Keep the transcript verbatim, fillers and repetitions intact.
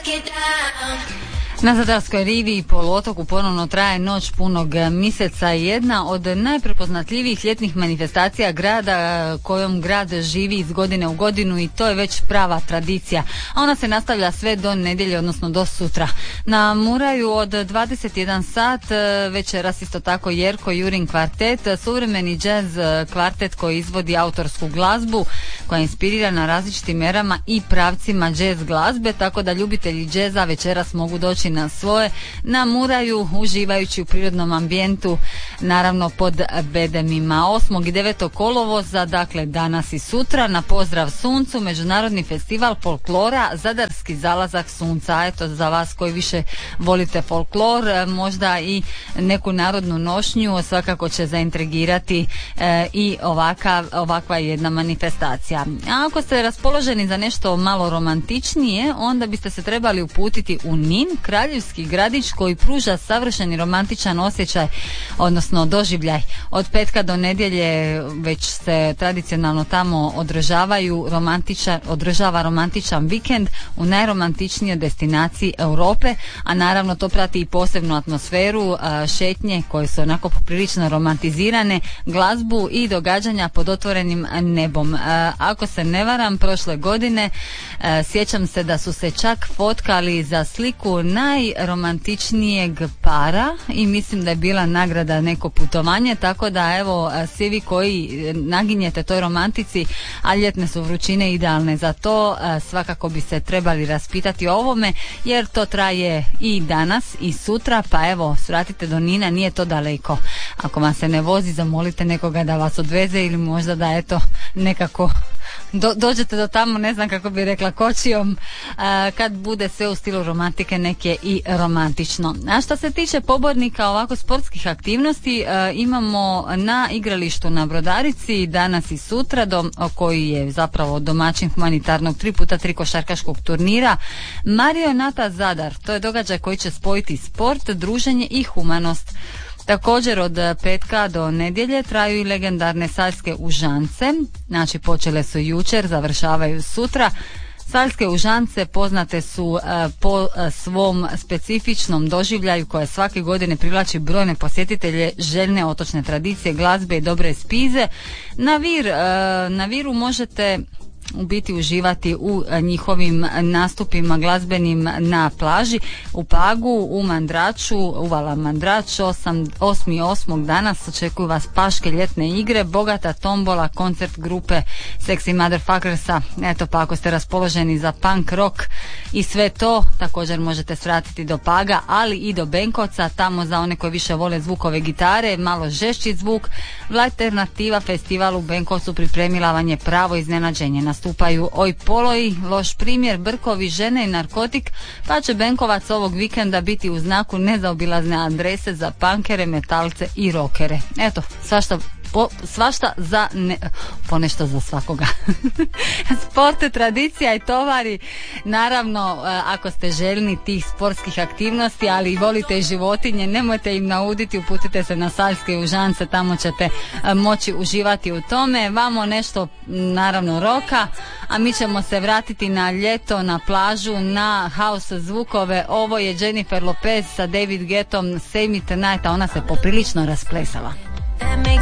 Na Zadarskoj rivi i poluotoku ponovno traje noć punog mjeseca, jedna od najprepoznatljivijih ljetnih manifestacija grada kojom grad živi iz godine u godinu i to je već prava tradicija, a ona se nastavlja sve do nedjelje, odnosno do sutra. Na Muraju od dvadeset jedan sat večeras isto tako Jerko Jurin kvartet, suvremeni jazz kvartet koji izvodi autorsku glazbu koja je inspirirana različitim erama i pravcima jazz glazbe, tako da ljubitelji džeza večeras mogu doći na svoje na Muraju uživajući u prirodnom ambijentu, naravno pod bedemima. osmog i devetog kolovoza, dakle danas i sutra, na pozdrav suncu, međunarodni festival folklora Zadarski zalazak sunca. Eto, za vas koji više volite folklor, možda i neku narodnu nošnju, svakako će zaintrigirati e, i ovaka, ovakva jedna manifestacija. A ako ste raspoloženi za nešto malo romantičnije, onda biste se trebali uputiti u Nin, kraljevski gradić koji pruža savršeni romantičan osjećaj, odnosno doživljaj. Od petka do nedjelje već se tradicionalno tamo održavaju romantičan, održava romantičan vikend u najromantičnijoj destinaciji Europe, a naravno to prati i posebnu atmosferu, šetnje koje su onako poprilično romantizirane, glazbu i događanja pod otvorenim nebom. Ako se ne varam, prošle godine sjećam se da su se čak fotkali za sliku najromantičnijeg para i mislim da je bila nagrada neko putovanje, tako da evo, svi vi koji naginjete toj romantici, a ljetne su vrućine idealne za to, svakako bi se trebali raspitati o ovome, jer to traje i danas i sutra, pa evo, svratite do Nina, nije to daleko. Ako vam se ne vozi, zamolite nekoga da vas odveze ili možda da eto nekako Do, dođete do tamo, ne znam kako bi rekla, kočijom, a, kad bude sve u stilu romantike, neke i romantično. A što se tiče pobornika ovako sportskih aktivnosti, a, imamo na igralištu na Brodarici danas i sutra, dom, koji je zapravo domaćin humanitarnog tri puta tri košarkaškog turnira Marionata Zadar. To je događaj koji će spojiti sport, druženje i humanost. Također od petka do nedjelje traju i legendarne saljske užance, znači počele su jučer, završavaju sutra. Saljske užance poznate su uh, po uh, svom specifičnom doživljaju koje svake godine privlači brojne posjetitelje željne otočne tradicije, glazbe i dobre spize. Na Vir, uh, na Viru možete u biti uživati u njihovim nastupima glazbenim na plaži, u Pagu, u Mandraču, uvala Mandrač, osmi osmog danas očekuju vas paške ljetne igre, bogata tombola, koncert grupe Sexy Motherfuckersa. Eto, pa ako ste raspoloženi za punk rock i sve to, također možete svratiti do Paga, ali i do Benkovca, tamo za one koji više vole zvukove gitare, malo žešći zvuk. Alternativa festival u Benkovcu pripremila vam je pravo iznenađenje. Nastupaju Oj Poloji, Loš primjer, Brkovi, Žene i narkotik, pa će Benkovac ovog vikenda biti u znaku nezaobilazne adrese za punkere, metalce i rokere. Eto, svašta Po, svašta za ne, ponešto za svakoga. Sport, tradicija i tovari, naravno ako ste željni tih sportskih aktivnosti, ali i volite životinje, nemojte im nauditi, uputite se na Saljske užance, tamo ćete moći uživati u tome. Vamo nešto naravno roka, a mi ćemo se vratiti na ljeto, na plažu, na house zvukove. Ovo je Jennifer Lopez sa David Guettom, Save Me Tonight, a ona se poprilično rasplesala.